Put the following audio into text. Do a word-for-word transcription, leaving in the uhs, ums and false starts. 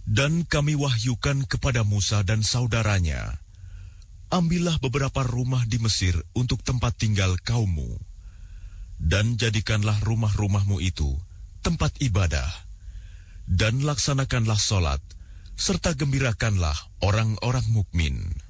Dan kami wahyukan kepada Musa dan saudaranya, ambillah beberapa rumah di Mesir untuk tempat tinggal kaummu, dan jadikanlah rumah-rumahmu itu tempat ibadah, dan laksanakanlah solat, serta gembirakanlah orang-orang mukmin.